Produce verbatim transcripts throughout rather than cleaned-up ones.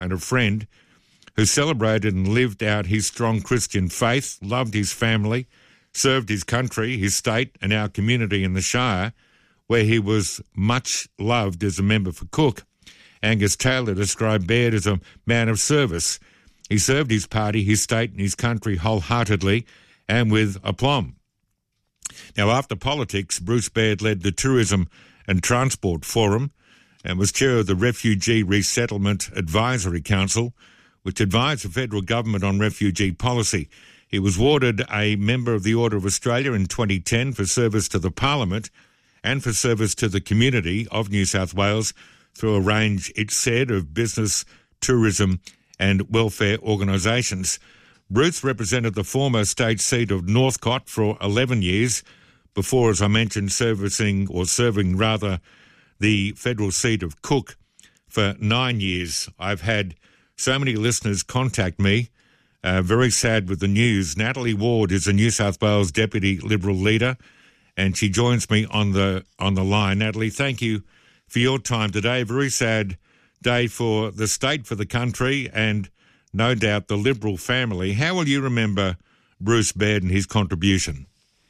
and a friend who celebrated and lived out his strong Christian faith, loved his family, served his country, his state and our community in the Shire, where he was much loved as a member for Cook. Angus Taylor described Baird as a man of service. He served his party, his state and his country wholeheartedly and with aplomb. Now, after politics, Bruce Baird led the Tourism and Transport Forum and was chair of the Refugee Resettlement Advisory Council, which advised the federal government on refugee policy. He was awarded a Member of the Order of Australia in twenty ten for service to the Parliament and for service to the community of New South Wales through a range, it said, of business, tourism and welfare organisations. Bruce represented the former state seat of Northcote for eleven years before, as I mentioned, servicing or serving rather the federal seat of Cook for nine years. I've had so many listeners contact me, uh, very sad with the news. Natalie Ward is a New South Wales Deputy Liberal leader, and she joins me on the on the line. Natalie, thank you for your time today. Very sad day for the state, for the country, and no doubt the Liberal family. How will you remember Bruce Baird and his contribution?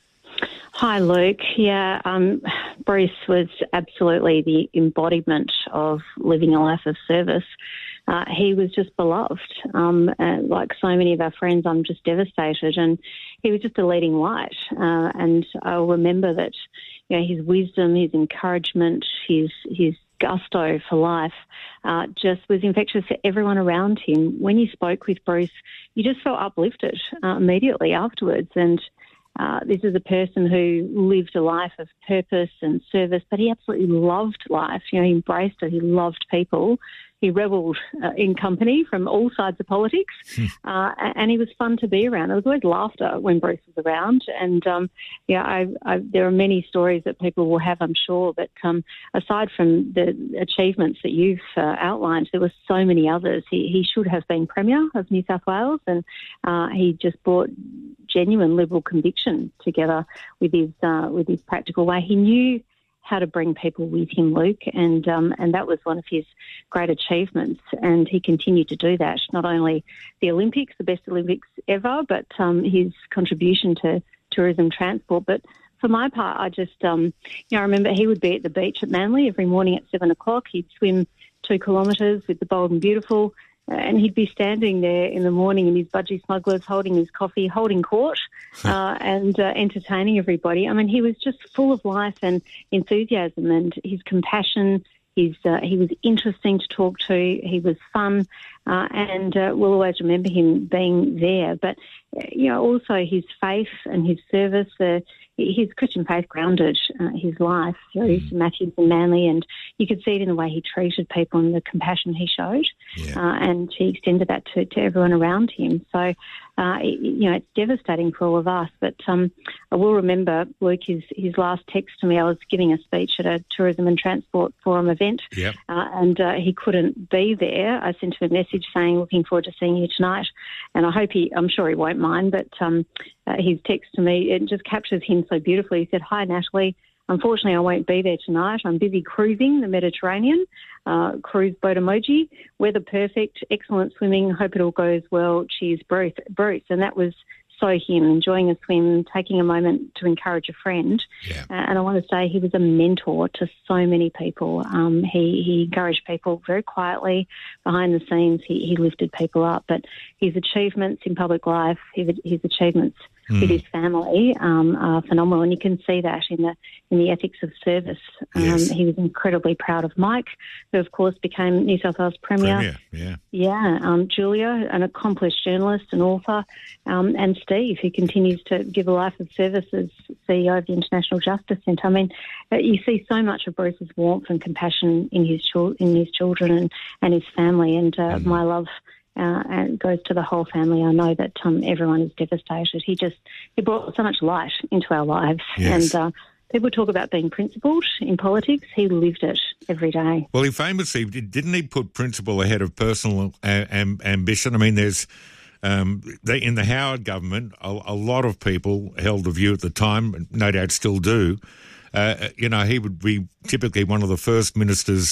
Hi, Luke. Yeah, um, Bruce was absolutely the embodiment of living a life of service. Uh, he was just beloved. Um, and like so many of our friends, I'm just devastated. And he was just a leading light. Uh, and I'll remember that, you know, his wisdom, his encouragement, his his gusto for life uh, just was infectious for everyone around him. When you spoke with Bruce, you just felt uplifted uh, immediately afterwards. And uh, this is a person who lived a life of purpose and service, but he absolutely loved life. You know, he embraced it. He loved people. He revelled uh, in company from all sides of politics, uh, and he was fun to be around. There was always laughter when Bruce was around, and um, yeah, I, I, there are many stories that people will have, I'm sure. But um, aside from the achievements that you've uh, outlined, there were so many others. He, he should have been Premier of New South Wales, and uh, he just brought genuine Liberal conviction together with his uh, with his practical way. He knew how to bring people with him, Luke, and um, and that was one of his great achievements, and he continued to do that. Not only the Olympics, the best Olympics ever, but um, his contribution to tourism transport. But for my part, I just, um, you know, I remember he would be at the beach at Manly every morning at seven o'clock. He'd swim two kilometres with the Bold and Beautiful, and he'd be standing there in the morning in his budgie smugglers, holding his coffee, holding court, uh, and uh, entertaining everybody. I mean, he was just full of life and enthusiasm, and his compassion. His, uh, he was interesting to talk to. He was fun, uh, and uh, we'll always remember him being there. But, you know, also his faith and his service, uh, his Christian faith grounded uh, his life through mm. St Matthew's and Manly, and you could see it in the way he treated people and the compassion he showed, yeah. uh, and he extended that to, to everyone around him. So, uh, it, you know, it's devastating for all of us. But um, I will remember, Luke, his, his last text to me. I was giving a speech at a Tourism and Transport Forum event, yep. uh, and uh, he couldn't be there. I sent him a message saying, looking forward to seeing you tonight, and I hope he, I'm sure he won't mind, but um, uh, his text to me, it just captures him so beautifully. He said, "Hi, Natalie. Unfortunately, I won't be there tonight. I'm busy cruising the Mediterranean, uh, cruise boat emoji, weather perfect, excellent swimming. Hope it all goes well. Cheers, Bruce." Bruce. And that was so him, enjoying a swim, taking a moment to encourage a friend. Yeah. Uh, and I want to say he was a mentor to so many people. Um, he, he encouraged people very quietly behind the scenes. He, he lifted people up. But his achievements in public life, his, his achievements mm. with his family um, are phenomenal, and you can see that in the in the ethics of service. Um, yes. He was incredibly proud of Mike, who of course became New South Wales Premier. Premier yeah, yeah. Um, Julia, an accomplished journalist and author, um, and Steve, who continues to give a life of service as C E O of the International Justice Centre. I mean, you see so much of Bruce's warmth and compassion in his chil- in his children and, and his family, and uh, mm. my love. Uh, and goes to the whole family. I know that um, everyone is devastated. He just he brought so much light into our lives. Yes. And uh, people talk about being principled in politics. He lived it every day. Well, he famously, didn't he put principle ahead of personal a- am- ambition? I mean, there's um, they, in the Howard government, a, a lot of people held the view at the time, no doubt still do, uh, you know, he would be typically one of the first ministers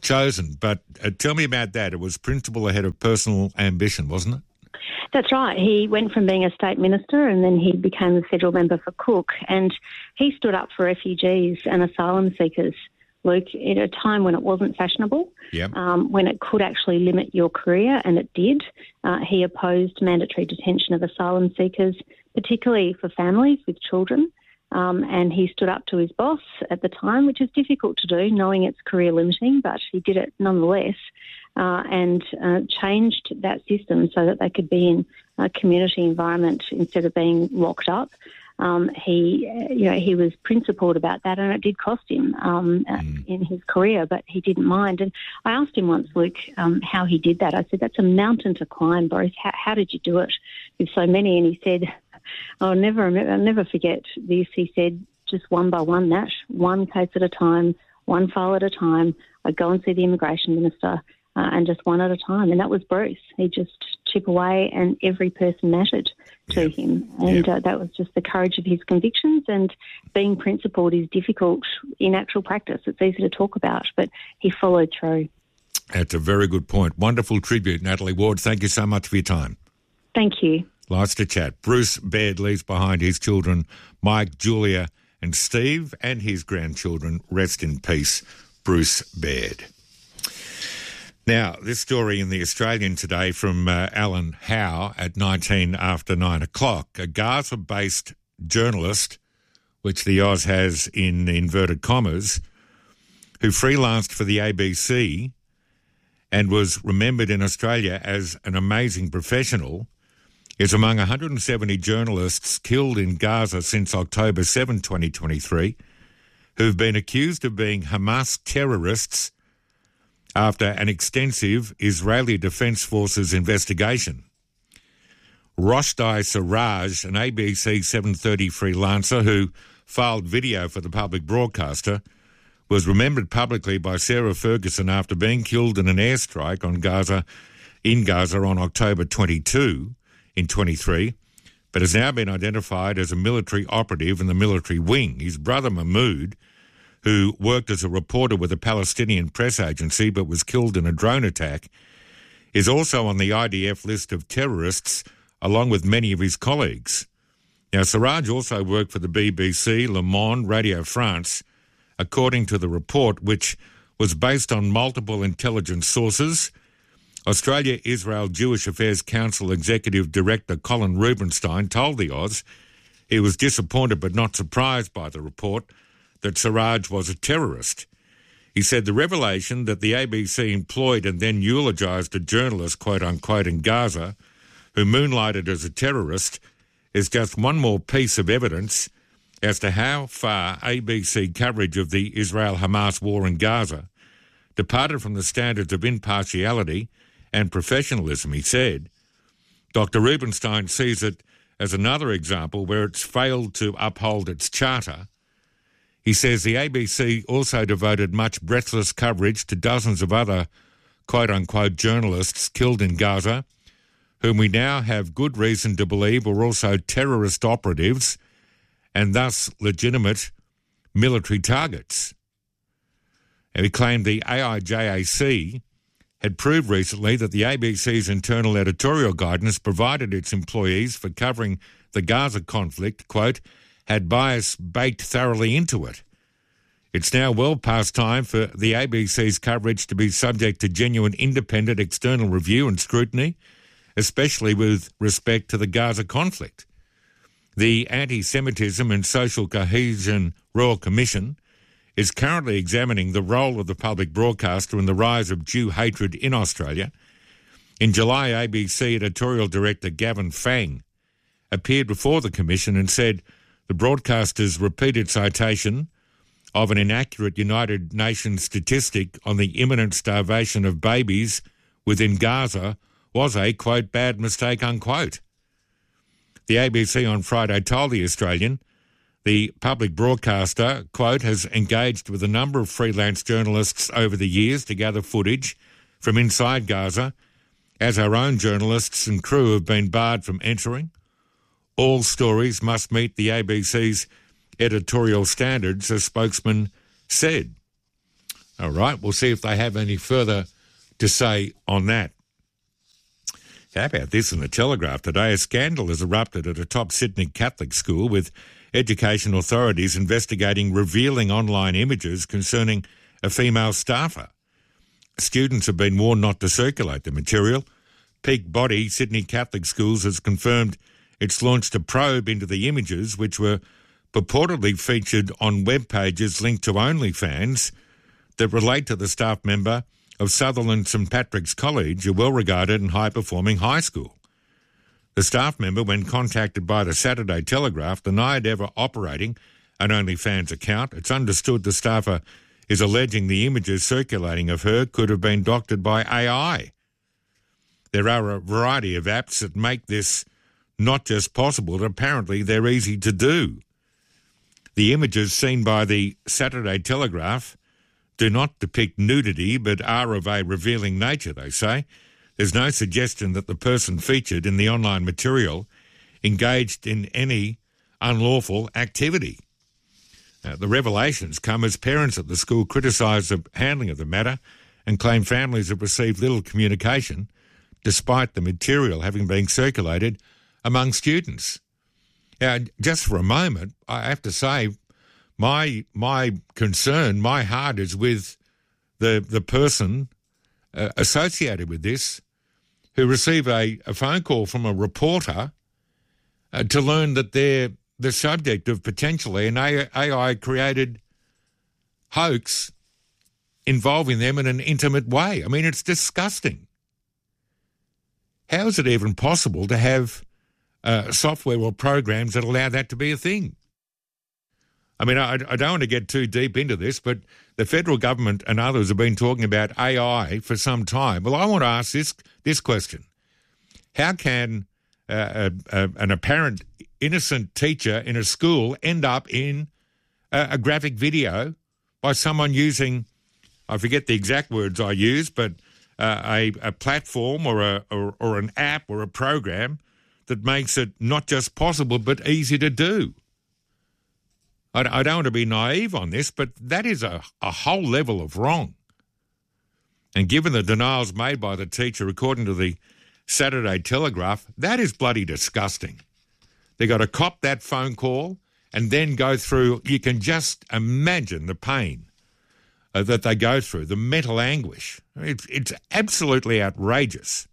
chosen. But uh, tell me about that. It was principle ahead of personal ambition, wasn't it? That's right. He went from being a state minister and then he became the federal member for Cook, and he stood up for refugees and asylum seekers, Luke, at a time when it wasn't fashionable, yep. um, when it could actually limit your career, and it did. Uh, he opposed mandatory detention of asylum seekers, particularly for families with children, um, and he stood up to his boss at the time, which is difficult to do, knowing it's career limiting, but he did it nonetheless. Uh, and uh, changed that system so that they could be in a community environment instead of being locked up. Um, he, you know, he was principled about that, and it did cost him um, mm. in his career, but he didn't mind. And I asked him once, Luke, um, how he did that. I said, "That's a mountain to climb, Bruce. How, how did you do it with so many?" And he said, "I'll never, I'll never forget this." He said, "Just one by one, Nat, one case at a time, one file at a time. I'd go and see the immigration minister." Uh, and just one at a time. And that was Bruce. He just chip away and every person mattered to yeah. him. And yeah. uh, that was just the courage of his convictions. And being principled is difficult in actual practice. It's easy to talk about, but he followed through. That's a very good point. Wonderful tribute, Natalie Ward. Thank you so much for your time. Thank you. Nice to chat. Bruce Baird leaves behind his children, Mike, Julia and Steve, and his grandchildren. Rest in peace, Bruce Baird. Now, this story in The Australian today from uh, Alan Howe at nineteen after nine o'clock. A Gaza-based journalist, which the Oz has in inverted commas, who freelanced for the A B C and was remembered in Australia as an amazing professional, is among one hundred seventy journalists killed in Gaza since October seventh, twenty twenty-three, who've been accused of being Hamas terrorists after an extensive Israeli Defence Forces investigation. Roshdi Siraj, an A B C seven thirty freelancer who filed video for the public broadcaster, was remembered publicly by Sarah Ferguson after being killed in an airstrike on Gaza, in Gaza on October twenty-second in twenty-three, but has now been identified as a military operative in the military wing. His brother Mahmoud, who worked as a reporter with a Palestinian press agency but was killed in a drone attack, is also on the I D F list of terrorists, along with many of his colleagues. Now, Siraj also worked for the B B C, Le Monde, Radio France, according to the report, which was based on multiple intelligence sources. Australia-Israel Jewish Affairs Council Executive Director Colin Rubenstein told the Oz he was disappointed but not surprised by the report that Siraj was a terrorist. He said the revelation that the A B C employed and then eulogised a journalist, quote-unquote, in Gaza, who moonlighted as a terrorist, is just one more piece of evidence as to how far A B C coverage of the Israel-Hamas war in Gaza departed from the standards of impartiality and professionalism, he said. Doctor Rubenstein sees it as another example where it's failed to uphold its charter. He says the A B C also devoted much breathless coverage to dozens of other quote-unquote journalists killed in Gaza, whom we now have good reason to believe were also terrorist operatives and thus legitimate military targets. And he claimed the A I J A C had proved recently that the A B C's internal editorial guidance provided its employees for covering the Gaza conflict, quote, had bias baked thoroughly into it. It's now well past time for the A B C's coverage to be subject to genuine independent external review and scrutiny, especially with respect to the Gaza conflict. The Anti-Semitism and Social Cohesion Royal Commission is currently examining the role of the public broadcaster in the rise of Jew hatred in Australia. In July, A B C editorial director Gavin Fang appeared before the commission and said the broadcaster's repeated citation of an inaccurate United Nations statistic on the imminent starvation of babies within Gaza was a, quote, bad mistake, unquote. The A B C on Friday told The Australian the public broadcaster, quote, has engaged with a number of freelance journalists over the years to gather footage from inside Gaza, as our own journalists and crew have been barred from entering. All stories must meet the A B C's editorial standards, a spokesman said. All right, we'll see if they have any further to say on that. How about this in the Telegraph today? A scandal has erupted at a top Sydney Catholic school with education authorities investigating revealing online images concerning a female staffer. Students have been warned not to circulate the material. Peak Body Sydney Catholic Schools has confirmed it's launched a probe into the images which were purportedly featured on web pages linked to OnlyFans that relate to the staff member of Sutherland St Patrick's College, a well-regarded and high-performing high school. The staff member, when contacted by the Saturday Telegraph, denied ever operating an OnlyFans account. It's understood the staffer is alleging the images circulating of her could have been doctored by A I. There are a variety of apps that make this not just possible, but apparently they're easy to do. The images seen by the Saturday Telegraph do not depict nudity but are of a revealing nature, they say. There's no suggestion that the person featured in the online material engaged in any unlawful activity. Uh, the revelations come as parents at the school criticise the handling of the matter and claim families have received little communication despite the material having been circulated among students. Now, just for a moment, I have to say, My my concern, my heart is with the the person uh, associated with this who received a, a phone call from a reporter uh, to learn that they're the subject of potentially an A I-created hoax involving them in an intimate way. I mean, it's disgusting. How is it even possible to have uh, software or programs that allow that to be a thing? I mean, I, I don't want to get too deep into this, but the federal government and others have been talking about A I for some time. Well, I want to ask this this question. How can uh, a, a, an apparent innocent teacher in a school end up in a, a graphic video by someone using, I forget the exact words I use, but uh, a, a platform or, a, or, or an app or a program that makes it not just possible but easy to do? I, I don't want to be naive on this, but that is a, a whole level of wrong. And given the denials made by the teacher, according to the Saturday Telegraph, that is bloody disgusting. They got to cop that phone call and then go through, you can just imagine the pain uh, that they go through, the mental anguish. It's, it's absolutely outrageous.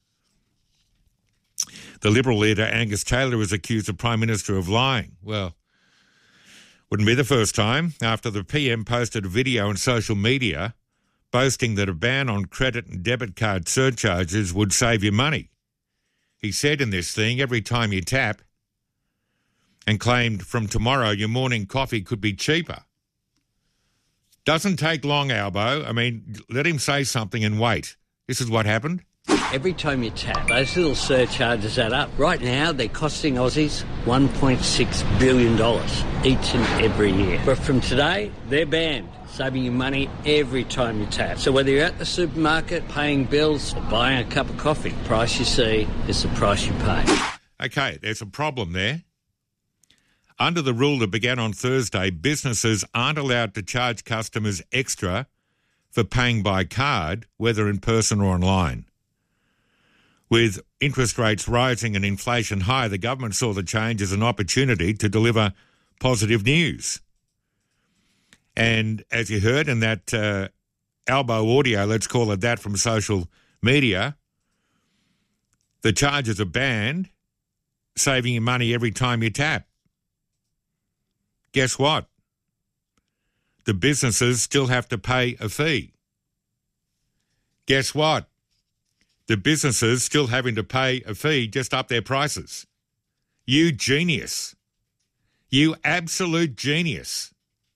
The Liberal leader, Angus Taylor, is accused the Prime Minister of lying. Well, wouldn't be the first time after the P M posted a video on social media boasting that a ban on credit and debit card surcharges would save you money. He said in this thing, every time you tap, and claimed from tomorrow your morning coffee could be cheaper. Doesn't take long, Albo. I mean, let him say something and wait. This is what happened. Every time you tap, those little surcharges add up. Right now, they're costing Aussies one point six billion dollars each and every year. But from today, they're banned, saving you money every time you tap. So whether you're at the supermarket, paying bills, or buying a cup of coffee, the price you see is the price you pay. Okay, there's a problem there. Under the rule that began on Thursday, businesses aren't allowed to charge customers extra for paying by card, whether in person or online. With interest rates rising and inflation high, the government saw the change as an opportunity to deliver positive news. And as you heard in that uh, Albo audio, let's call it that, from social media, the charges are banned, saving you money every time you tap. Guess what? The businesses still have to pay a fee. Guess what? The businesses still having to pay a fee, just up their prices. You genius. You absolute genius.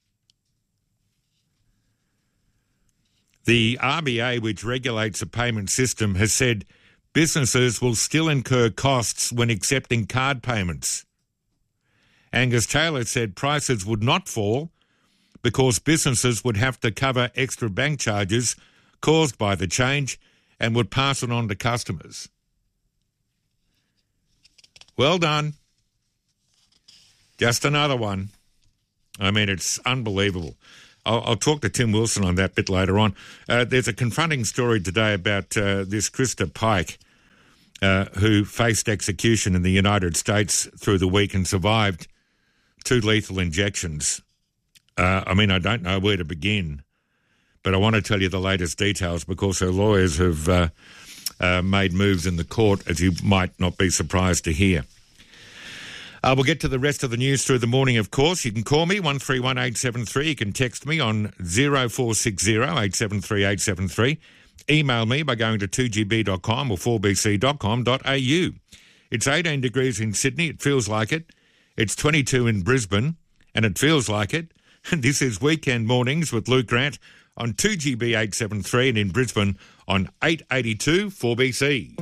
The R B A, which regulates the payment system, has said businesses will still incur costs when accepting card payments. Angus Taylor said prices would not fall because businesses would have to cover extra bank charges caused by the change and would pass it on to customers. Well done. Just another one. I mean, it's unbelievable. I'll, I'll talk to Tim Wilson on that bit later on. Uh, there's a confronting story today about uh, this Krista Pike, uh, who faced execution in the United States through the week and survived two lethal injections. Uh, I mean, I don't know where to begin, but I want to tell you the latest details because her lawyers have uh, uh, made moves in the court, as you might not be surprised to hear. Uh, we'll get to the rest of the news through the morning, of course. You can call me, one three one eight seven three. You can text me on zero four six zero eight seven three eight seven three. Email me by going to two g b dot com or four b c dot com dot a u. It's eighteen degrees in Sydney. It feels like it. It's twenty-two in Brisbane, and it feels like it. And this is Weekend Mornings with Luke Grant on two G B eight seventy-three and in Brisbane on eight eighty-two four B C.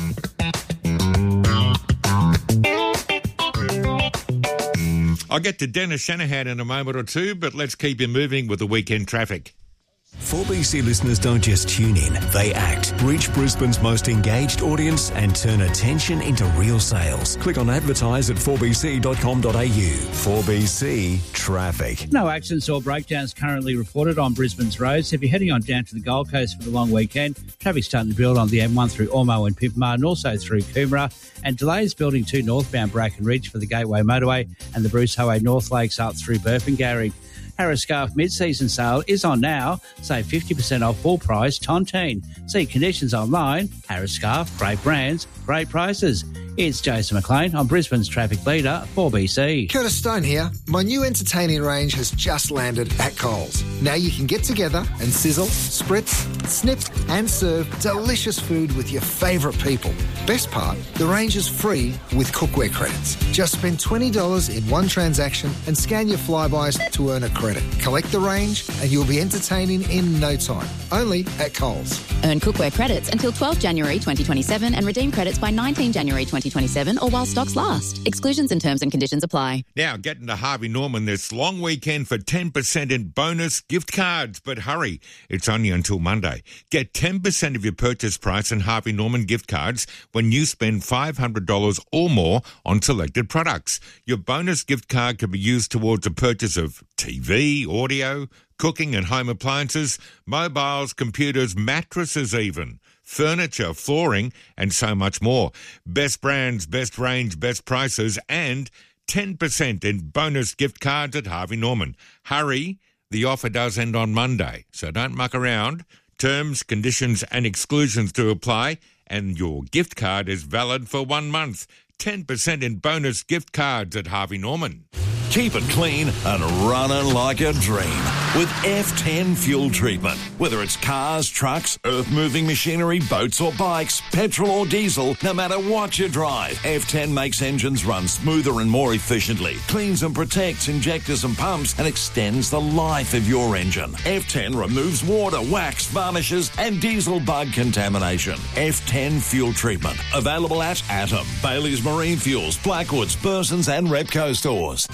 I'll get to Dennis Shanahan in a moment or two, but let's keep you moving with the weekend traffic. four B C listeners don't just tune in, they act. Reach Brisbane's most engaged audience and turn attention into real sales. Click on advertise at four b c dot com dot a u. four B C Traffic. No accidents or breakdowns currently reported on Brisbane's roads. If you're heading on down to the Gold Coast for the long weekend, traffic's starting to build on the M one through Ormo and Pimpama and also through Coomera, and delays building to northbound Bracken Ridge for the Gateway Motorway and the Bruce Highway North Lakes up through Burpengary. Harris Scarf mid-season sale is on now. Save fifty percent off full price Tontine. See conditions online. Harris Scarf, great brands, great prices. It's Jason McLean on Brisbane's traffic leader, four B C. Curtis Stone here. My new entertaining range has just landed at Coles. Now you can get together and sizzle, spritz, snip and serve delicious food with your favourite people. Best part, the range is free with cookware credits. Just spend twenty dollars in one transaction and scan your flybys to earn a credit. Collect the range and you'll be entertaining in no time. Only at Coles. Earn cookware credits until twelfth January twenty twenty-seven and redeem credits by nineteenth January twenty twenty-seven or while stocks last. Exclusions and terms and conditions apply. Now, getting to Harvey Norman this long weekend for ten percent in bonus gift cards. But hurry, it's only until Monday. Get ten percent of your purchase price in Harvey Norman gift cards when you spend five hundred dollars or more on selected products. Your bonus gift card can be used towards a purchase of T V, audio, cooking and home appliances, mobiles, computers, mattresses even, furniture, flooring, and so much more. Best brands, best range, best prices, and ten percent in bonus gift cards at Harvey Norman. Hurry, the offer does end on Monday, so don't muck around. Terms, conditions, and exclusions do apply, and your gift card is valid for one month. ten percent in bonus gift cards at Harvey Norman. Keep it clean and running like a dream with F ten fuel treatment. Whether it's cars, trucks, earth-moving machinery, boats or bikes, petrol or diesel, no matter what you drive, F ten makes engines run smoother and more efficiently, cleans and protects injectors and pumps, and extends the life of your engine. F ten removes water, wax, varnishes, and diesel bug contamination. F ten fuel treatment. Available at Atom, Bailey's Marine Fuels, Blackwoods, Burson's and Repco stores.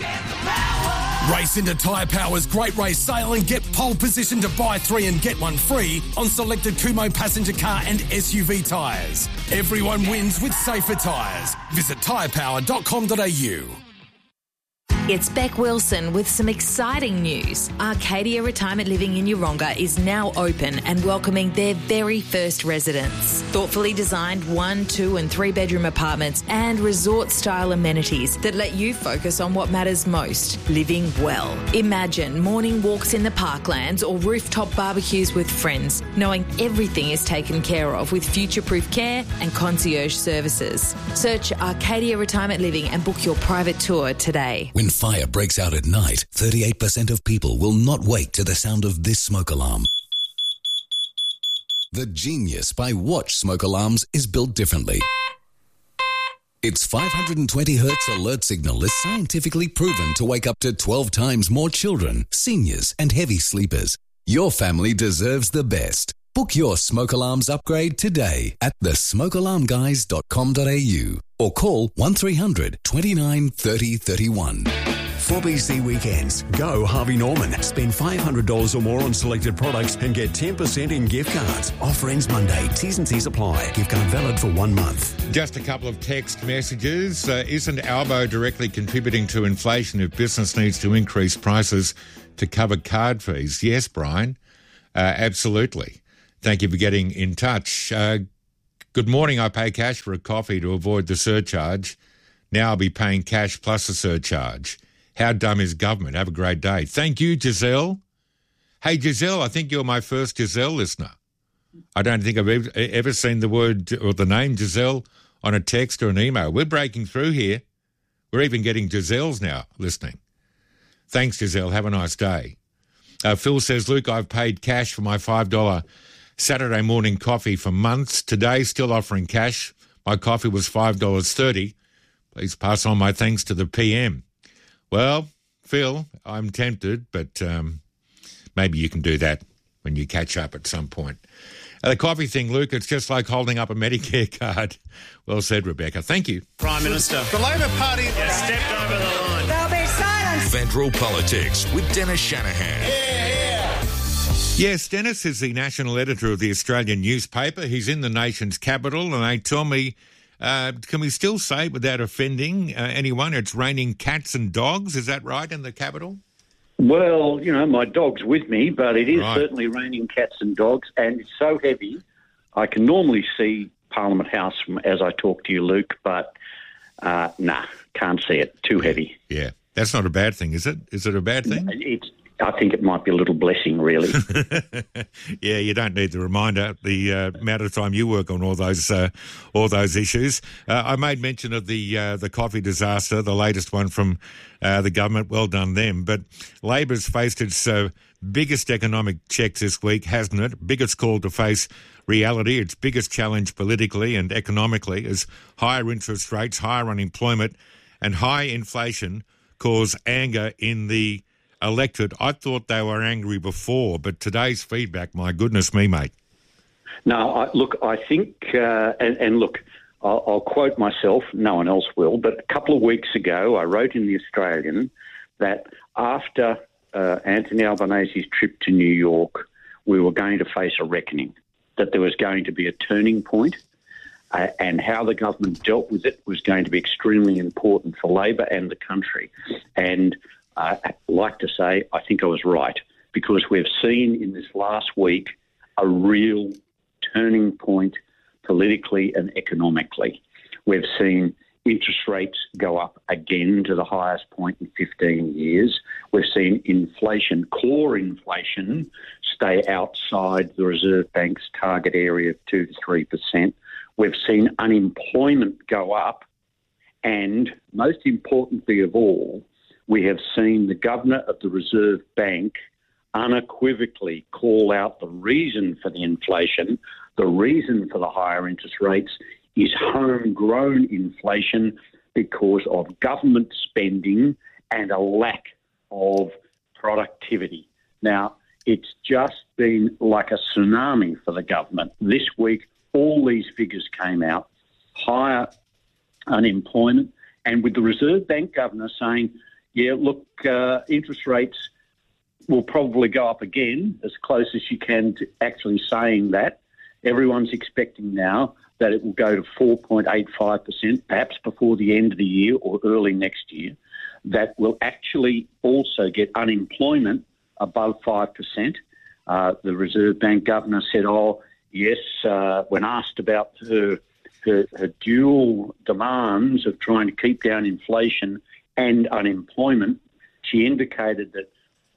Race into Tyre Power's Great Race Sale and get pole position to buy three and get one free on selected Kumho passenger car and S U V tyres. Everyone wins with safer tyres. Visit tyre power dot com dot a u. It's Beck Wilson with some exciting news. Arcadia Retirement Living in Yeronga is now open and welcoming their very first residents. Thoughtfully designed one, two and three bedroom apartments and resort-style amenities that let you focus on what matters most, living well. Imagine morning walks in the parklands or rooftop barbecues with friends, knowing everything is taken care of with future-proof care and concierge services. Search Arcadia Retirement Living and book your private tour today. When fire breaks out at night, thirty-eight percent of people will not wake to the sound of this smoke alarm. The Genius by Watch smoke alarms is built differently. Its five hundred twenty hertz alert signal is scientifically proven to wake up to twelve times more children, seniors, and heavy sleepers. Your family deserves the best. Book your smoke alarms upgrade today at the smoke alarm guys dot com dot a u or call one three hundred twenty-nine thirty thirty-one. four B C Weekends. Go Harvey Norman. Spend five hundred dollars or more on selected products and get ten percent in gift cards. Offer ends Monday. T's and C's apply. Gift card valid for one month. Just a couple of text messages. Uh, isn't Albo directly contributing to inflation if business needs to increase prices to cover card fees? Yes, Brian. Uh, absolutely. Thank you for getting in touch. Uh, good morning. I pay cash for a coffee to avoid the surcharge. Now I'll be paying cash plus a surcharge. How dumb is government? Have a great day. Thank you, Giselle. Hey, Giselle, I think you're my first Giselle listener. I don't think I've ever, ever seen the word or the name Giselle on a text or an email. We're breaking through here. We're even getting Giselles now listening. Thanks, Giselle. Have a nice day. Uh, Phil says, Luke, I've paid cash for my five dollars Saturday morning coffee for months. Today, still offering cash. My coffee was five dollars thirty. Please pass on my thanks to the P M. Well, Phil, I'm tempted, but um, maybe you can do that when you catch up at some point. Uh, the coffee thing, Luke, it's just like holding up a Medicare card. Well said, Rebecca. Thank you. Prime Minister. The Labor Party has stepped over the line. There'll be silence. Federal Politics with Dennis Shanahan. Yeah. Yes, Dennis is the national editor of the Australian newspaper. He's in the nation's capital, and they tell me, uh, can we still say without offending uh, anyone, it's raining cats and dogs? Is that right, in the capital? Well, you know, my dog's with me, but it is Right. certainly raining cats and dogs, and it's so heavy. I can normally see Parliament House from as I talk to you, Luke, but uh, nah, can't see it. Too heavy. Yeah, that's not a bad thing, is it? Is it a bad thing? It's. I think it might be a little blessing, really. Yeah, you don't need the reminder. The uh, amount of time you work on all those uh, all those issues. Uh, I made mention of the uh, the coffee disaster, the latest one from uh, the government. Well done them. But Labor's faced its uh, biggest economic check this week, hasn't it? Biggest call to face reality. Its biggest challenge politically and economically is higher interest rates, higher unemployment, and high inflation cause anger in the electorate. I thought they were angry before, but today's feedback, my goodness me, mate. No, I, look, I think, uh, and, and look, I'll, I'll quote myself, no one else will, but a couple of weeks ago I wrote in The Australian that after uh, Anthony Albanese's trip to New York, we were going to face a reckoning, that there was going to be a turning point, uh, and how the government dealt with it was going to be extremely important for Labor and the country. And Uh, I'd like to say I think I was right, because we've seen in this last week a real turning point politically and economically. We've seen interest rates go up again to the highest point in fifteen years. We've seen inflation, core inflation, stay outside the Reserve Bank's target area of two to three percent. We've seen unemployment go up, and most importantly of all, we have seen the Governor of the Reserve Bank unequivocally call out the reason for the inflation. The reason for the higher interest rates is homegrown inflation because of government spending and a lack of productivity. Now, it's just been like a tsunami for the government. This week, all these figures came out, higher unemployment, and with the Reserve Bank Governor saying, yeah, look, uh, interest rates will probably go up again, as close as you can to actually saying that. Everyone's expecting now that it will go to four point eight five percent, perhaps before the end of the year or early next year. That will actually also get unemployment above five percent. Uh, the Reserve Bank Governor said, oh, yes, uh, when asked about her, her, her dual demands of trying to keep down inflation and unemployment, she indicated that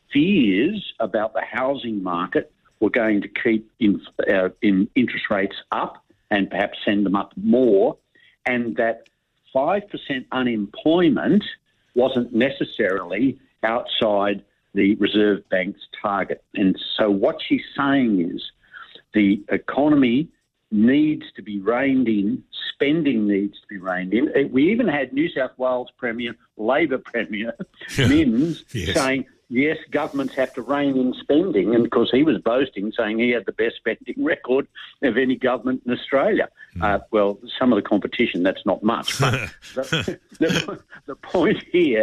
fears about the housing market were going to keep in, uh, in interest rates up and perhaps send them up more, and that five percent unemployment wasn't necessarily outside the Reserve Bank's target. And so what she's saying is the economy needs to be reined in, spending needs to be reined in. We even had New South Wales Premier, Labor Premier, Minns, yes. saying, yes, governments have to rein in spending, and of course he was boasting, saying he had the best spending record of any government in Australia. Mm. Uh, well, some of the competition, that's not much. But the, the, the point here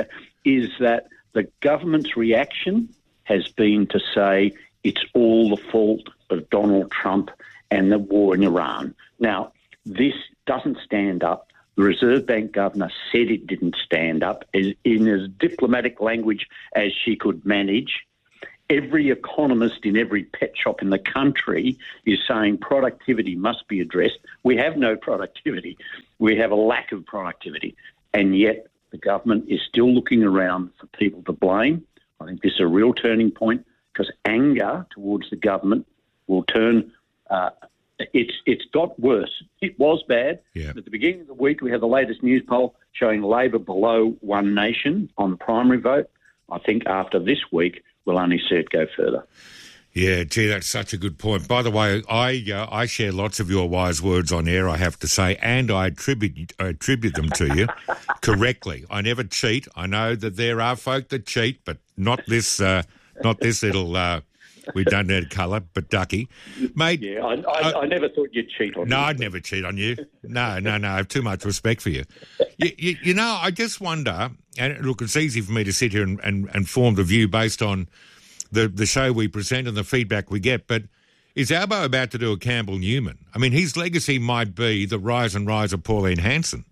is that the government's reaction has been to say it's all the fault of Donald Trump and the war in Iran. Now, this doesn't stand up. The Reserve Bank governor said it didn't stand up in as diplomatic language as she could manage. Every economist in every pet shop in the country is saying productivity must be addressed. We have no productivity. We have a lack of productivity. And yet the government is still looking around for people to blame. I think this is a real turning point because anger towards the government will turn... Uh, it's it's got worse. It was bad. Yeah. At the beginning of the week, we had the latest news poll showing Labor below One Nation on the primary vote. I think after this week, we'll only see it go further. Yeah, gee, that's such a good point. By the way, I uh, I share lots of your wise words on air, I have to say, and I attribute I attribute them to you correctly. I never cheat. I know that there are folk that cheat, but not this uh, not this little. Uh, we don't need colour, but ducky, mate. Yeah, I, I, uh, I never thought you'd cheat on me. No, I'd never cheat on you. No, no, no. I have too much respect for you. You, you, you know, I just wonder. And look, it's easy for me to sit here and, and, and form the view based on the, the show we present and the feedback we get, but is Albo about to do a Campbell Newman? I mean, his legacy might be the rise and rise of Pauline Hanson.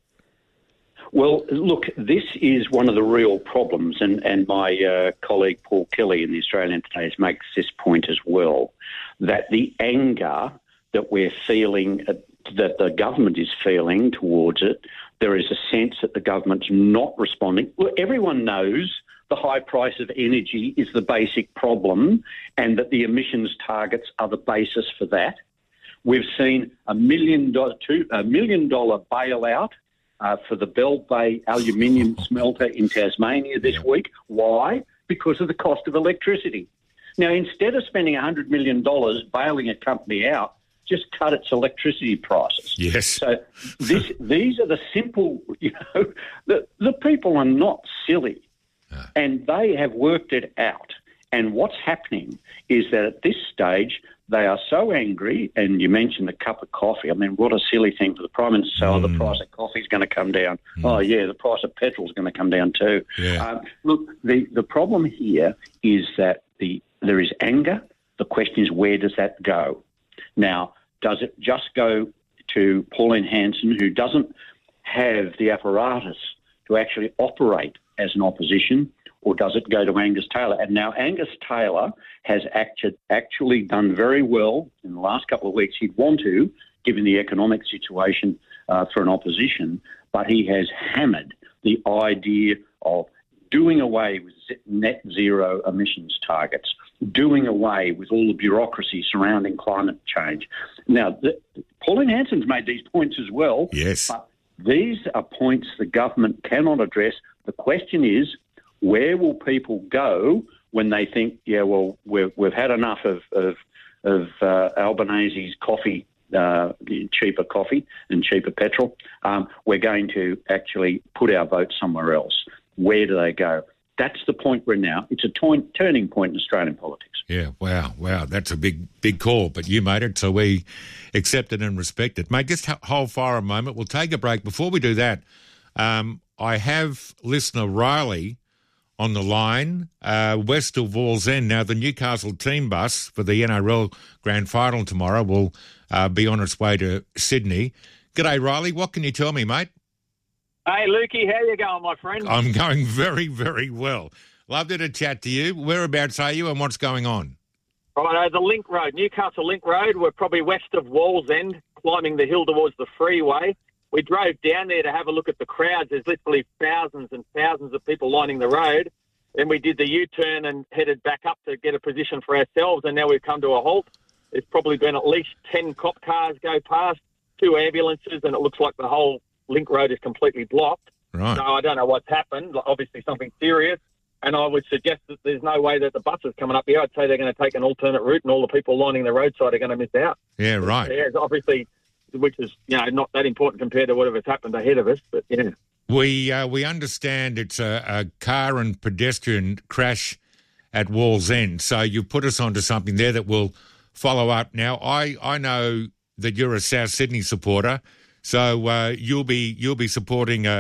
Well, look, this is one of the real problems, and, and my uh, colleague Paul Kelly in the Australian Today makes this point as well, that the anger that we're feeling, uh, that the government is feeling towards it, there is a sense that the government's not responding. Well, everyone knows the high price of energy is the basic problem and that the emissions targets are the basis for that. We've seen a million dollar, two, a million dollar bailout uh, for the Bell Bay aluminium smelter in Tasmania this yeah. week. Why? Because of the cost of electricity. Now, instead of spending one hundred million dollars bailing a company out, just cut its electricity prices. Yes. So this, these are the simple, you know, the, the people are not silly uh. and they have worked it out. And what's happening is that at this stage, they are so angry, and you mentioned the cup of coffee. I mean, what a silly thing for the Prime Minister to say, mm. oh, the price of coffee is going to come down. Mm. Oh, yeah, the price of petrol is going to come down too. Yeah. Um, look, the, the problem here is that the there is anger. The question is, where does that go? Now, does it just go to Pauline Hanson, who doesn't have the apparatus to actually operate as an opposition, or does it go to Angus Taylor? And now Angus Taylor has acted, actually done very well in the last couple of weeks. He'd want to, given the economic situation uh, for an opposition, but he has hammered the idea of doing away with net zero emissions targets, doing away with all the bureaucracy surrounding climate change. Now, the, Pauline Hanson's made these points as well. Yes. But these are points the government cannot address. The question is, where will people go when they think, yeah, well, we've, we've had enough of, of, of uh, Albanese's coffee, uh, cheaper coffee and cheaper petrol. Um, we're going to actually put our vote somewhere else. Where do they go? That's the point we're now. It's a to- turning point in Australian politics. Yeah, wow, wow. That's a big, big call, but you made it, so we accept it and respect it. Mate, just hold fire a moment. We'll take a break. Before we do that, um, I have listener Riley on the line, uh, west of Wallsend. Now, the Newcastle team bus for the N R L Grand Final tomorrow will uh, be on its way to Sydney. G'day, Riley. What can you tell me, mate? Hey, Lukey. How you going, my friend? I'm going very, very well. Lovely to chat to you. Whereabouts are you and what's going on? Right, the Link Road, Newcastle Link Road. We're probably west of Wallsend, climbing the hill towards the freeway. We drove down there to have a look at the crowds. There's literally thousands and thousands of people lining the road. Then we did the U-turn and headed back up to get a position for ourselves, and now we've come to a halt. There's probably been at least ten cop cars go past, two ambulances, and it looks like the whole Link Road is completely blocked. Right. So I don't know what's happened, obviously something serious, and I would suggest that there's no way that the bus is coming up here. I'd say they're going to take an alternate route, and all the people lining the roadside are going to miss out. Yeah, right. Yeah, obviously... which is, you know, not that important compared to whatever's happened ahead of us, but, yeah. We uh, we understand it's a, a car and pedestrian crash at Wallsend, so you've put us onto something there that will follow up. Now, I, I know that you're a South Sydney supporter, so uh, you'll be you'll be supporting a,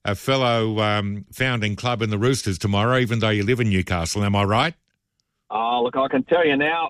a fellow um, founding club in the Roosters tomorrow, even though you live in Newcastle. Am I right? Oh, look, I can tell you now,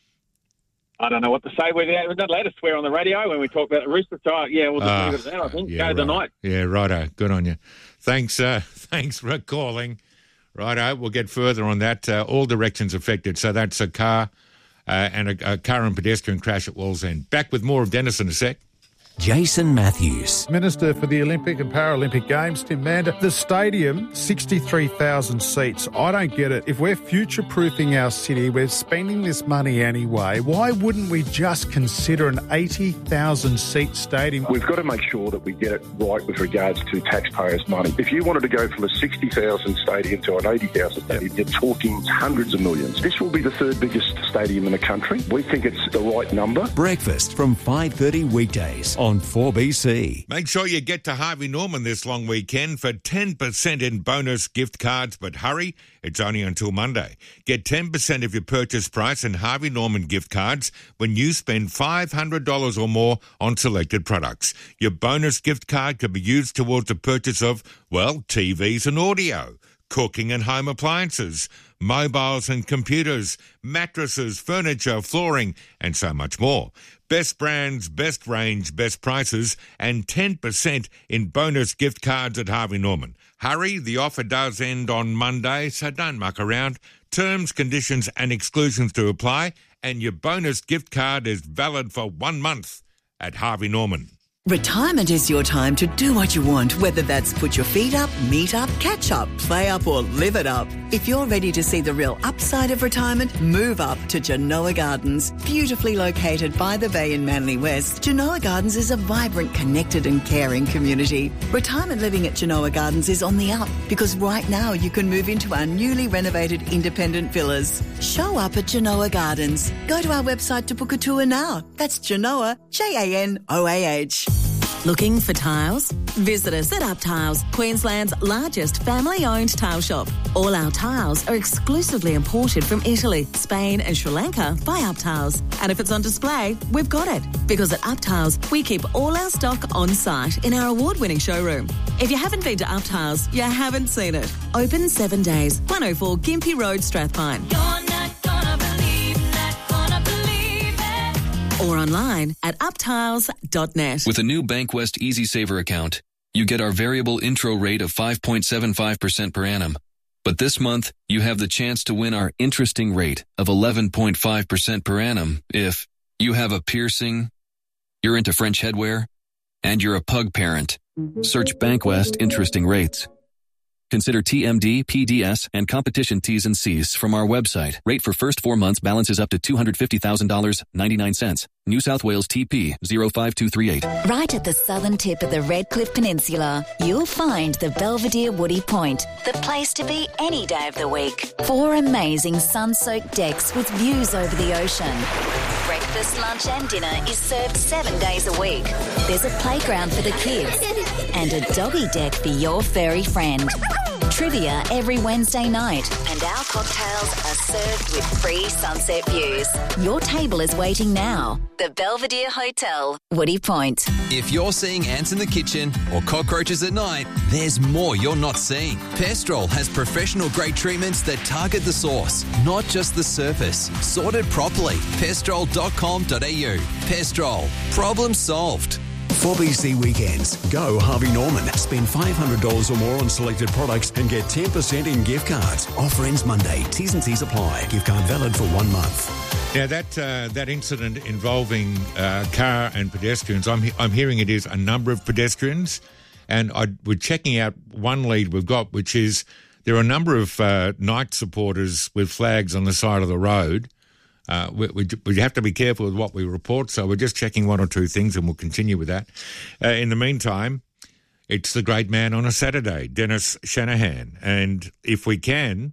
I don't know what to say. We're not allowed to swear on the radio when we talk about the Roosters. So, yeah, we'll just uh, leave it at that, I think. Yeah, Go right. the night. Yeah, righto. Good on you. Thanks, uh, thanks for calling. Righto, we'll get further on that. Uh, all directions affected. So that's a car uh, and a, a car and pedestrian crash at Wallsend. Back with more of Dennis in a sec. Jason Matthews. Minister for the Olympic and Paralympic Games, Tim Mander. The stadium, sixty-three thousand seats. I don't get it. If we're future-proofing our city, we're spending this money anyway, why wouldn't we just consider an eighty thousand seat stadium? We've got to make sure that we get it right with regards to taxpayers' money. If you wanted to go from a sixty thousand stadium to an eighty thousand stadium, you're talking hundreds of millions. This will be the third biggest stadium in the country. We think it's the right number. Breakfast from five thirty weekdays on four B C. Make sure you get to Harvey Norman this long weekend for ten percent in bonus gift cards, but hurry, it's only until Monday. Get ten percent of your purchase price in Harvey Norman gift cards when you spend five hundred dollars or more on selected products. Your bonus gift card can be used towards the purchase of, well, T Vs and audio, cooking and home appliances, mobiles and computers, mattresses, furniture, flooring, and so much more. Best brands, best range, best prices, and ten percent in bonus gift cards at Harvey Norman. Hurry, the offer does end on Monday, so don't muck around. Terms, conditions and exclusions to apply, and your bonus gift card is valid for one month at Harvey Norman. Retirement is your time to do what you want, whether that's put your feet up, meet up, catch up, play up or live it up. If you're ready to see the real upside of retirement, move up to Genoa Gardens. Beautifully located by the bay in Manly West, Genoa Gardens is a vibrant, connected and caring community. Retirement living at Genoa Gardens is on the up because right now you can move into our newly renovated independent villas. Show up at Genoa Gardens. Go to our website to book a tour now. That's Genoa, J A N O A H. Looking for tiles? Visit us at Up Tiles, Queensland's largest family-owned tile shop. All our tiles are exclusively imported from Italy, Spain and Sri Lanka by Up Tiles. And if it's on display, we've got it. Because at Up Tiles, we keep all our stock on site in our award-winning showroom. If you haven't been to Up Tiles, you haven't seen it. Open seven days, one oh four Gympie Road, Strathpine. You're not gonna believe, not gonna believe it. Or online at up tiles dot net. With a new Bankwest Easy Saver account, you get our variable intro rate of five point seven five percent per annum. But this month, you have the chance to win our interesting rate of eleven point five percent per annum if you have a piercing, you're into French headwear, and you're a pug parent. Search Bankwest Interesting Rates. Consider T M D, P D S, and competition T's and C's from our website. Rate for first four months balances up to two hundred fifty thousand dollars and ninety-nine cents. New South Wales T P zero five two three eight. Right at the southern tip of the Redcliffe Peninsula, you'll find the Belvedere Woody Point, the place to be any day of the week. Four amazing sun-soaked decks with views over the ocean. Breakfast, lunch and dinner is served seven days a week. There's a playground for the kids and a doggy deck for your furry friend. Trivia every Wednesday night, and our cocktails are served with free sunset views. Your table is waiting now. The Belvedere Hotel, Woody Point. If you're seeing ants in the kitchen or cockroaches at night, there's more you're not seeing. Pestrol has professional-grade treatments that target the source, not just the surface. Sorted properly. pestrol dot com dot a u. Pestrol. Problem solved. four B C Weekends. Go Harvey Norman. Spend five hundred dollars or more on selected products and get ten percent in gift cards. Offer ends Monday. T's and C's apply. Gift card valid for one month. Now, that uh, that incident involving uh, car and pedestrians, I'm, I'm hearing it is a number of pedestrians, and I, we're checking out one lead we've got, which is there are a number of uh, night supporters with flags on the side of the road. Uh, we, we, we have to be careful with what we report, so we're just checking one or two things and we'll continue with that. Uh, in the meantime, it's the great man on a Saturday, Dennis Shanahan. And if we can,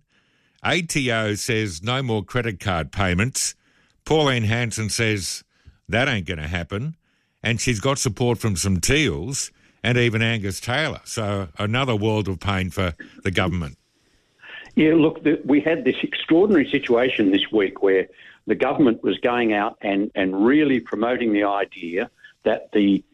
A T O says no more credit card payments. Pauline Hanson says that ain't going to happen. And she's got support from some Teals and even Angus Taylor. So another world of pain for the government. Yeah, look, the, we had this extraordinary situation this week where the government was going out and, and really promoting the idea that the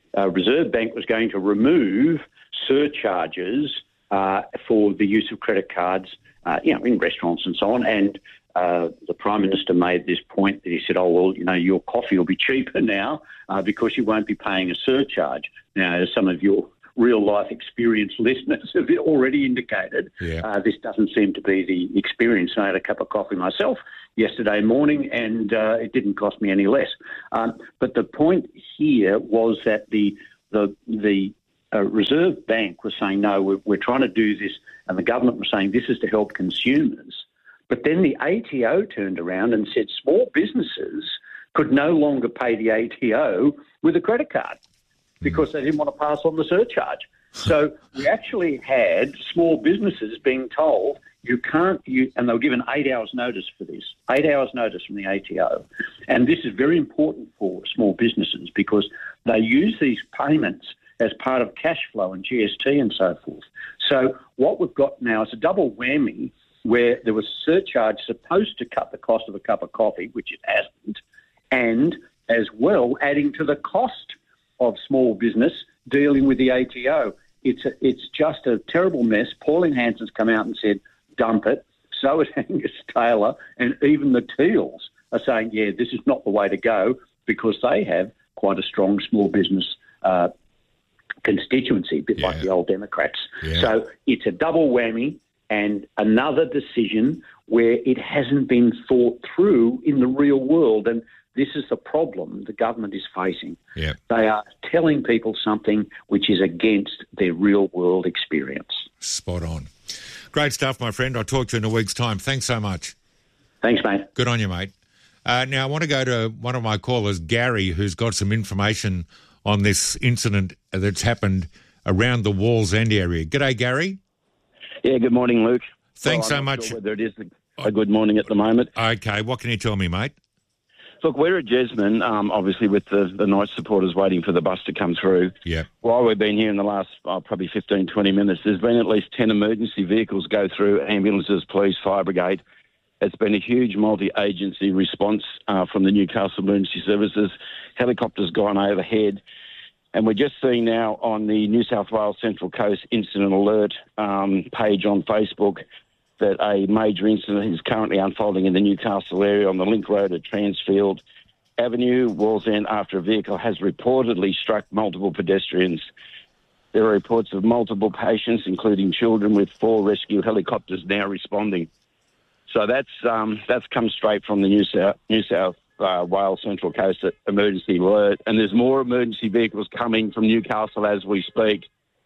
uh, Reserve Bank was going to remove surcharges uh, for the use of credit cards, uh, you know, in restaurants and so on. And uh, the Prime Minister made this point that he said, oh, well, you know, your coffee will be cheaper now uh, because you won't be paying a surcharge. Now, as some of your real-life experience listeners have already indicated, yeah. uh, this doesn't seem to be the experience. I had a cup of coffee myself yesterday morning and uh, it didn't cost me any less. Um, but the point here was that the the the uh, Reserve Bank was saying, no, we're, we're trying to do this, and the government was saying this is to help consumers. But then the A T O turned around and said small businesses could no longer pay the A T O with a credit card because they didn't want to pass on the surcharge. So we actually had small businesses being told you can't, you, and they were given eight hours notice for this, eight hours notice from the A T O. And this is very important for small businesses because they use these payments as part of cash flow and G S T and so forth. So what we've got now is a double whammy where there was a surcharge supposed to cut the cost of a cup of coffee, which it hasn't, and as well adding to the cost of small business dealing with the A T O. It's a, it's just a terrible mess. Pauline Hanson's come out and said, dump it. So has Angus Taylor, and even the Teals are saying, yeah, this is not the way to go because they have quite a strong small business uh, constituency, a bit yeah. like the old Democrats. Yeah. So it's a double whammy and another decision where it hasn't been thought through in the real world. And this is the problem the government is facing. Yeah. They are telling people something which is against their real-world experience. Spot on. Great stuff, my friend. I'll talk to you in a week's time. Thanks so much. Thanks, mate. Good on you, mate. Uh, now, I want to go to one of my callers, Gary, who's got some information on this incident that's happened around the Wallsend area. G'day, Gary. Yeah, good morning, Luke. Thanks well, so much. Sure whether it is a good morning at the moment. Okay, what can you tell me, mate? Look, we're at Jesmond, um, obviously with the, the Knights supporters waiting for the bus to come through. Yeah. While we've been here in the last oh, probably fifteen, twenty minutes, there's been at least ten emergency vehicles go through, ambulances, police, fire brigade. It's been a huge multi-agency response uh, from the Newcastle Emergency Services. Helicopters gone overhead. And we're just seeing now on the New South Wales Central Coast Incident Alert um, page on Facebook that a major incident is currently unfolding in the Newcastle area on the Link Road at Transfield Avenue, Wallsend, after a vehicle has reportedly struck multiple pedestrians. There are reports of multiple patients, including children, with four rescue helicopters now responding. So that's um, that's come straight from the New South, New South uh, Wales Central Coast Emergency Alert, and there's more emergency vehicles coming from Newcastle as we speak.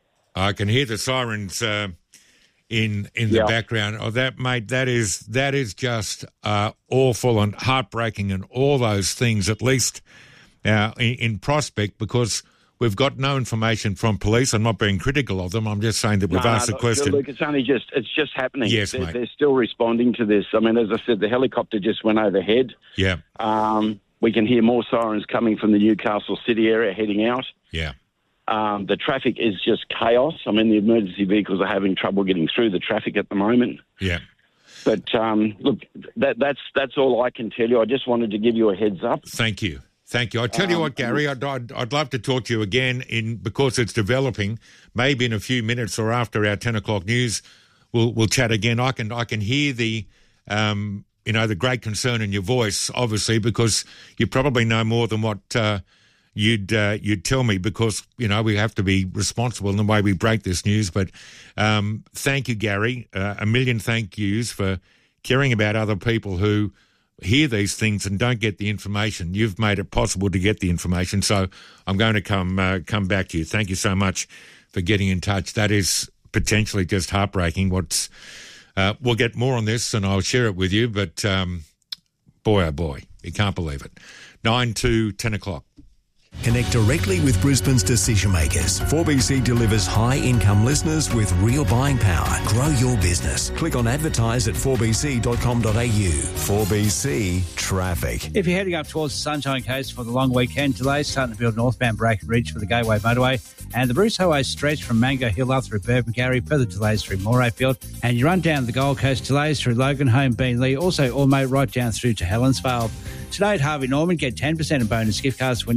I can hear the sirens uh, in in the yeah. background. Oh, that mate, that is that is just uh, awful and heartbreaking, and all those things. At least uh, in, in prospect, because we've got no information from police. I'm not being critical of them. I'm just saying that we've no, asked no, the question. Look, it's only just it's just happening. Yes, they're, mate. They're still responding to this. I mean, as I said, the helicopter just went overhead. Yeah. Um, we can hear more sirens coming from the Newcastle City area heading out. Yeah. Um, the traffic is just chaos. I mean, the emergency vehicles are having trouble getting through the traffic at the moment. Yeah. But um, look, that, that's that's all I can tell you. I just wanted to give you a heads up. Thank you. Thank you. I tell you Um, what, Gary, I'd, I'd, I'd love to talk to you again in because it's developing. Maybe in a few minutes or after our ten o'clock news, we'll we'll chat again. I can I can hear the um, you know the great concern in your voice, obviously, because you probably know more than what uh, you'd uh, you'd tell me. Because you know we have to be responsible in the way we break this news. But um, thank you, Gary. Uh, a million thank yous for caring about other people who hear these things and don't get the information. You've made it possible to get the information, so I'm going to come uh, come back to you. Thank you so much for getting in touch. That is potentially just heartbreaking. What's uh, we'll get more on this and I'll share it with you, but um, boy, oh boy, you can't believe it. Nine to ten o'clock. Connect directly with Brisbane's decision makers. four B C delivers high-income listeners with real buying power. Grow your business. Click on advertise at four b c dot com dot a u. four B C Traffic. If you're heading up towards the Sunshine Coast for the long weekend, delays starting to build northbound Bracken Ridge for the Gateway Motorway and the Bruce Highway stretch from Mango Hill up through Burpengary, further delays through Morayfield, and you run down the Gold Coast, delays through Logan Home, Beenleigh, also Ormeau right down through to Helensvale. Today at Harvey Norman, get ten percent in bonus gift cards when you spend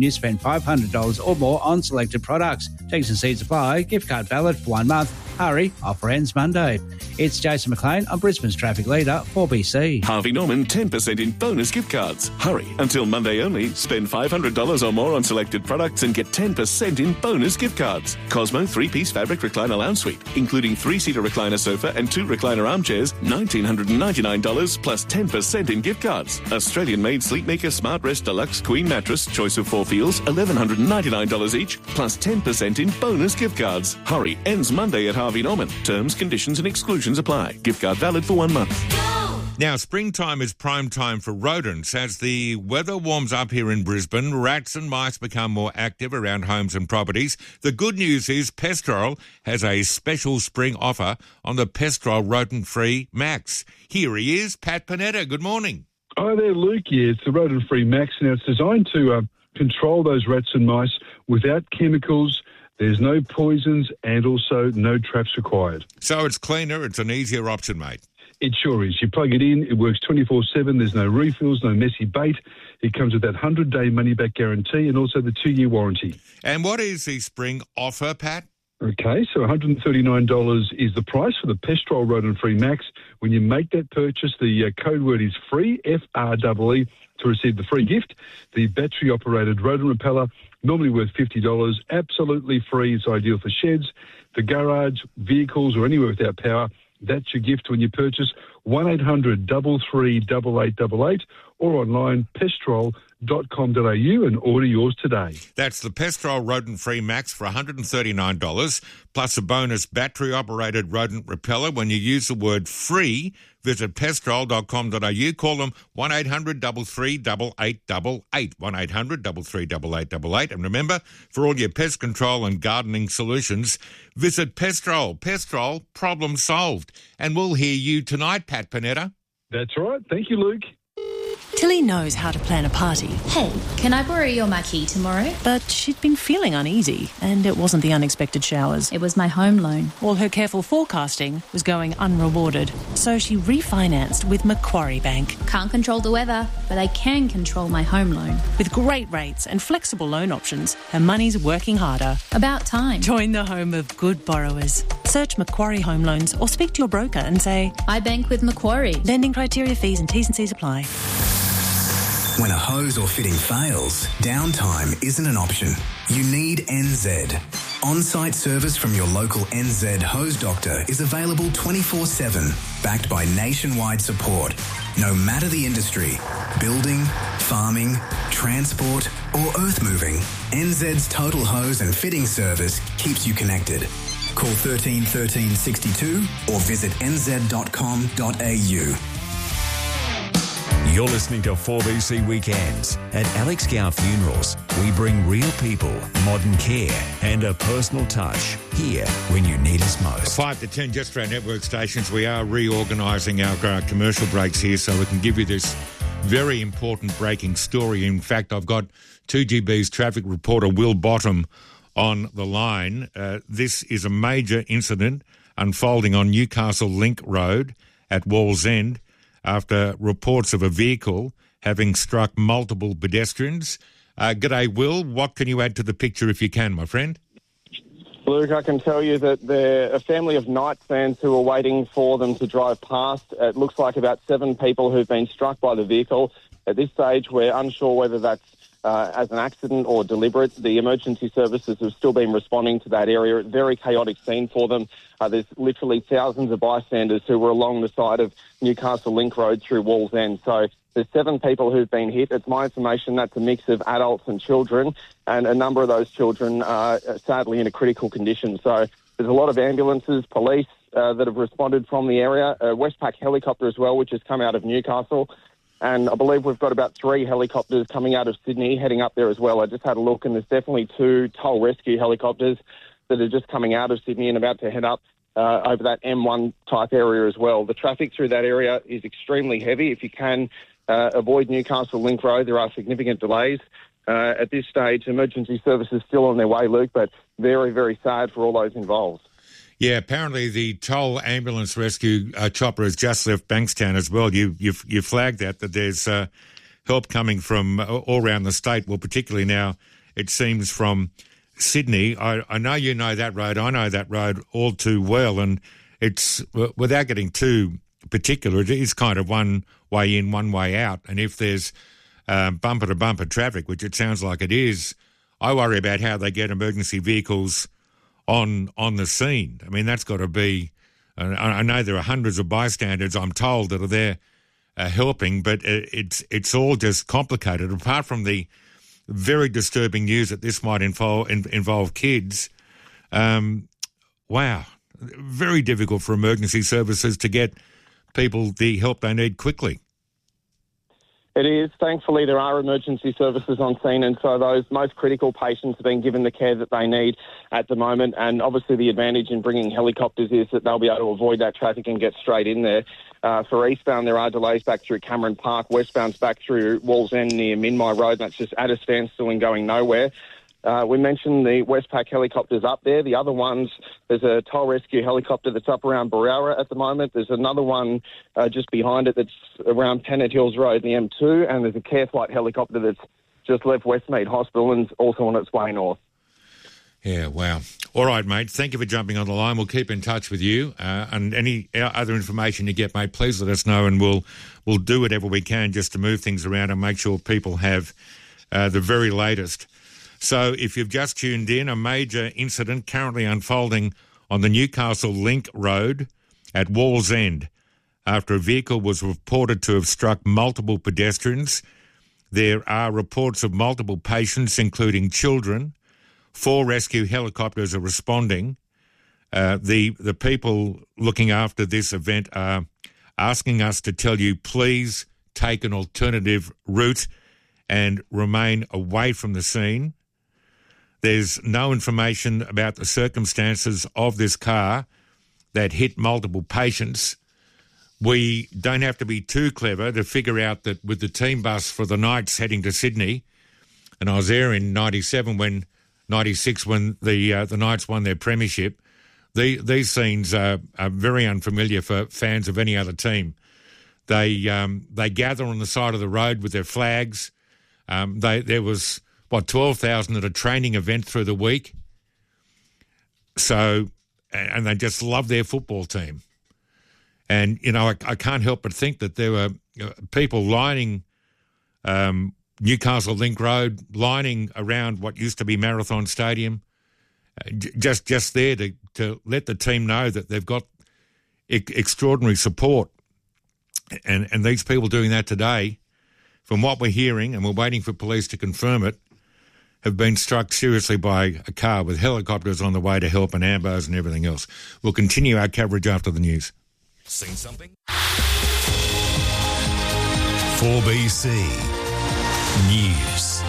five hundred dollars or more on selected products. T's and C's apply. Gift card valid for one month. Hurry, offer ends Monday. It's Jason McLean on Brisbane's traffic leader, four B C. Harvey Norman, ten percent in bonus gift cards. Hurry, until Monday only. Spend five hundred dollars or more on selected products and get ten percent in bonus gift cards. Cosmo three-piece fabric recliner lounge suite, including three-seater recliner sofa and two recliner armchairs, one thousand nine hundred ninety-nine dollars plus ten percent in gift cards. Australian-made Sleepmaker Smart Rest Deluxe Queen Mattress, choice of four feels, one thousand one hundred ninety-nine dollars each, plus ten percent in bonus gift cards. Hurry, ends Monday at Harvey Norman. Terms, conditions and exclusions apply. Gift card valid for one month. Now, springtime is prime time for rodents. As the weather warms up here in Brisbane, rats and mice become more active around homes and properties. The good news is Pestrol has a special spring offer on the Pestrol Rodent-Free Max. Here he is, Pat Panetta. Good morning. Hi there, Luke. Yeah, it's the Rodent-Free Max. Now, it's designed to uh, control those rats and mice without chemicals. There's no poisons and also no traps required. So it's cleaner, it's an easier option, mate. It sure is. You plug it in, it works twenty-four seven, there's no refills, no messy bait. It comes with that one hundred day money-back guarantee and also the two-year warranty. And what is the spring offer, Pat? Okay, so one hundred thirty-nine dollars is the price for the Pestrol Rodent-Free Max. When you make that purchase, the uh, code word is FREE, F R E E, to receive the free gift. The battery-operated rodent repeller, normally worth fifty dollars, absolutely free. It's ideal for sheds, the garage, vehicles, or anywhere without power. That's your gift when you purchase one eight hundred, three three eight, eight eight eight or online pestrol dot com dot a u and order yours today. That's the Pestrol Rodent-Free Max for one hundred thirty-nine dollars plus a bonus battery-operated rodent repeller when you use the word FREE. Visit pestrol dot com dot a u. Call them one eight hundred, three three eight, eight eight eight, one eight hundred, three three eight, eight eight eight. And remember, for all your pest control and gardening solutions, visit Pestrol. Pestrol, problem solved. And we'll hear you tonight, Pat Panetta. That's right. Thank you, Luke. Tilly knows how to plan a party. Hey, can I borrow your marquee tomorrow? But she'd been feeling uneasy, and it wasn't the unexpected showers. It was my home loan. All her careful forecasting was going unrewarded, so she refinanced with Macquarie Bank. Can't control the weather, but I can control my home loan. With great rates and flexible loan options, her money's working harder. About time. Join the home of good borrowers. Search Macquarie Home Loans or speak to your broker and say, I bank with Macquarie. Lending criteria, fees and T's and C's apply. When a hose or fitting fails, downtime isn't an option. You need N Z. On-site service from your local N Z hose doctor is available twenty-four seven, backed by nationwide support. No matter the industry, building, farming, transport or earth moving, N Z's total hose and fitting service keeps you connected. Call thirteen thirteen sixty-two or visit n z dot com dot a u. You're listening to four B C Weekends. At Alex Gow Funerals, we bring real people, modern care and a personal touch here when you need us most. five to ten just for our network stations. We are reorganising our uh, commercial breaks here so we can give you this very important breaking story. In fact, I've got two G B's traffic reporter Will Bottom on the line. Uh, this is a major incident unfolding on Newcastle Link Road at Wallsend, after reports of a vehicle having struck multiple pedestrians. Uh, g'day, Will. What can you add to the picture if you can, my friend? Luke, I can tell you that they're a family of night fans who are waiting for them to drive past. It looks like about seven people who've been struck by the vehicle. At this stage, we're unsure whether that's uh, as an accident or deliberate. The emergency services have still been responding to that area. Very chaotic scene for them. Uh, there's literally thousands of bystanders who were along the side of Newcastle Link Road through Wallsend. So there's seven people who've been hit. It's my information that's a mix of adults and children, and a number of those children are sadly in a critical condition. So there's a lot of ambulances, police uh, that have responded from the area, a Westpac helicopter as well, which has come out of Newcastle. And I believe we've got about three helicopters coming out of Sydney, heading up there as well. I just had a look, and there's definitely two toll rescue helicopters that are just coming out of Sydney and about to head up uh, over that M one type area as well. The traffic through that area is extremely heavy. If you can uh, avoid Newcastle Link Road, there are significant delays. Uh, at this stage, emergency services still on their way, Luke, but very, very sad for all those involved. Yeah, apparently the toll ambulance rescue uh, chopper has just left Bankstown as well. You you you flagged that, that there's uh, help coming from all around the state, well, particularly now it seems, from Sydney. I, I know you know that road. I know that road all too well, and it's, without getting too particular, it is kind of one way in, one way out. And if there's um, bumper-to-bumper traffic, which it sounds like it is, I worry about how they get emergency vehicles on on the scene. I mean, that's got to be... Uh, I know there are hundreds of bystanders, I'm told, that are there uh, helping, but it, it's it's all just complicated. Apart from the very disturbing news that this might involve, in, involve kids, um, wow, very difficult for emergency services to get people the help they need quickly. It is. Thankfully, there are emergency services on scene, and so those most critical patients are being given the care that they need at the moment. And obviously the advantage in bringing helicopters is that they'll be able to avoid that traffic and get straight in there. Uh, for eastbound, there are delays back through Cameron Park. Westbound's back through Wallsend near Minmai Road. That's just at a standstill and going nowhere. Uh, we mentioned the Westpac helicopters up there. The other ones, there's a toll rescue helicopter that's up around Barowra at the moment. There's another one uh, just behind it that's around Pennant Hills Road, the M two, and there's a care flight helicopter that's just left Westmead Hospital and also on its way north. Yeah, wow. All right, mate. Thank you for jumping on the line. We'll keep in touch with you. Uh, and any other information you get, mate, please let us know, and we'll we'll do whatever we can just to move things around and make sure people have uh, the very latest. So if you've just tuned in, a major incident currently unfolding on the Newcastle Link Road at Wallsend after a vehicle was reported to have struck multiple pedestrians. There are reports of multiple patients, including children. Four rescue helicopters are responding. Uh, the, the people looking after this event are asking us to tell you, please take an alternative route and remain away from the scene. There's no information about the circumstances of this car that hit multiple patients. We don't have to be too clever to figure out that with the team bus for the Knights heading to Sydney, and I was there in ninety-seven when, ninety-six when the uh, the Knights won their premiership, the, these scenes are, are very unfamiliar for fans of any other team. They um, they gather on the side of the road with their flags. Um, they there was... what, twelve thousand at a training event through the week. So, and they just love their football team. And, you know, I, I can't help but think that there were people lining um, Newcastle Link Road, lining around what used to be Marathon Stadium, uh, just just there to, to let the team know that they've got e- extraordinary support. And, and these people doing that today, from what we're hearing, and we're waiting for police to confirm it, have been struck seriously by a car with helicopters on the way to help and ambos and everything else. We'll continue our coverage after the news. Seen something? four B C News.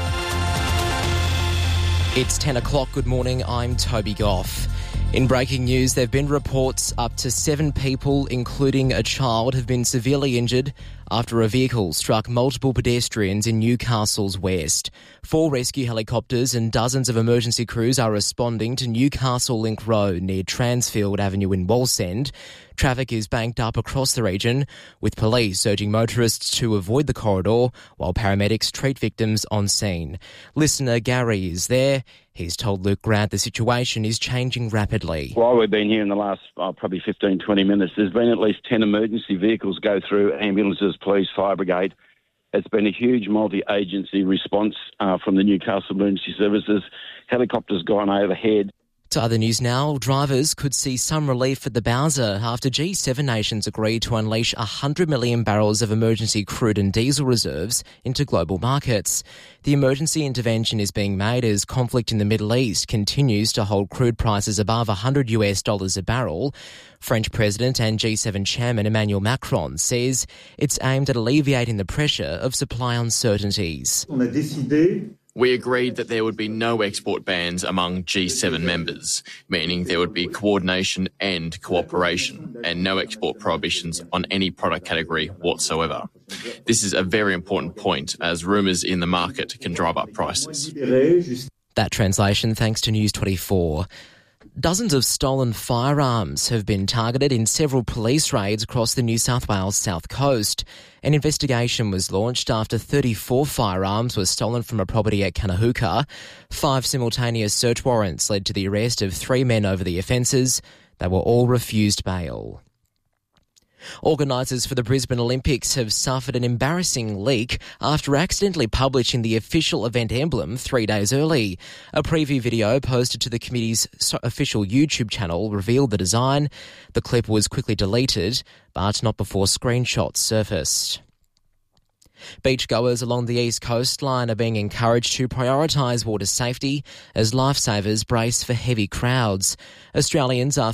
It's ten o'clock. Good morning. I'm Toby Goff. In breaking news, there have been reports up to seven people, including a child, have been severely injured after a vehicle struck multiple pedestrians in Newcastle's west. Four rescue helicopters and dozens of emergency crews are responding to Newcastle Link Road near Transfield Avenue in Wallsend. Traffic is banked up across the region, with police urging motorists to avoid the corridor while paramedics treat victims on scene. Listener Gary is there. He's told Luke Grant the situation is changing rapidly. While we've been here in the last oh, probably fifteen, twenty minutes, there's been at least ten emergency vehicles go through, ambulances, police, fire brigade. It's been a huge multi-agency response uh, from the Newcastle Emergency Services. Helicopters gone overhead. To other news now, drivers could see some relief at the Bowser after G seven nations agreed to unleash one hundred million barrels of emergency crude and diesel reserves into global markets. The emergency intervention is being made as conflict in the Middle East continues to hold crude prices above one hundred US dollars a barrel. French President and G seven Chairman Emmanuel Macron says it's aimed at alleviating the pressure of supply uncertainties. On a décidé We agreed that there would be no export bans among G seven members, meaning there would be coordination and cooperation, and no export prohibitions on any product category whatsoever. This is a very important point, as rumours in the market can drive up prices. That translation thanks to News twenty-four. Dozens of stolen firearms have been targeted in several police raids across the New South Wales south coast. An investigation was launched after thirty-four firearms were stolen from a property at Kanahuka. Five simultaneous search warrants led to the arrest of three men over the offences. They were all refused bail. Organisers for the Brisbane Olympics have suffered an embarrassing leak after accidentally publishing the official event emblem three days early. A preview video posted to the committee's official YouTube channel revealed the design. The clip was quickly deleted, but not before screenshots surfaced. Beachgoers along the east coastline are being encouraged to prioritise water safety as lifesavers brace for heavy crowds. Australians are